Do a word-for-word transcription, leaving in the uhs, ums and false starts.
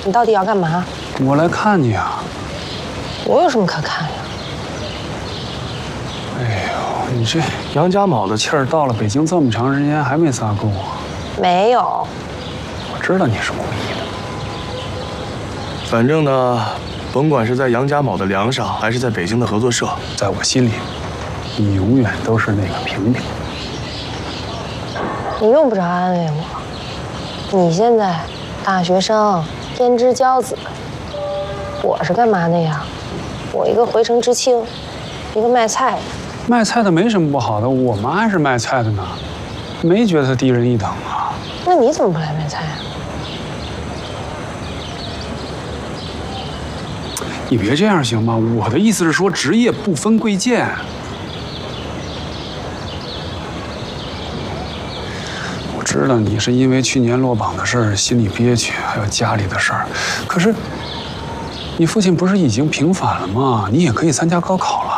你到底要干嘛？ 我来看你啊。 我有什么可看的？ 哎呦，你这杨家卯的气儿到了北京这么长时间还没撒够啊？ 没有。 我知道你是故意的。 反正呢，甭管是在杨家卯的梁上，还是在北京的合作社， 在我心里，你永远都是那个平平。 你用不着安慰我。你现在大学生，天之骄子。我是干嘛的呀？我一个回城知青，一个卖菜的。 卖菜的没什么不好的，我妈是卖菜的呢，没觉得她低人一等啊。 那你怎么不来卖菜啊？ 你别这样行吗？我的意思是说，职业不分贵贱。我知道你是因为去年落榜的事儿心里憋屈，还有家里的事儿，可是你父亲不是已经平反了吗？你也可以参加高考了。